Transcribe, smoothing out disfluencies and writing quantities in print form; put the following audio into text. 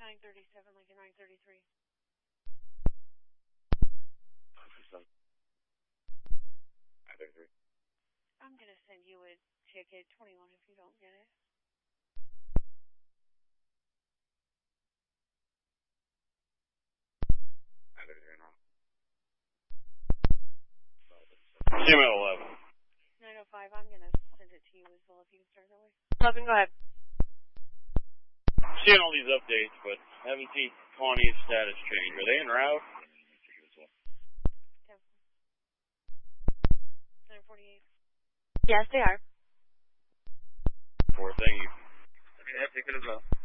937, Lincoln 933. 933. I'm going to send you a ticket, 21, if you don't get it. Email 11. 905, I'm going to send it to you as well if you can start that way. 11, go ahead. Seeing all these updates, but haven't seen Connie's status change. Are they en route? 948. Yes, they are. Thank you. Okay, that's it. Good as well.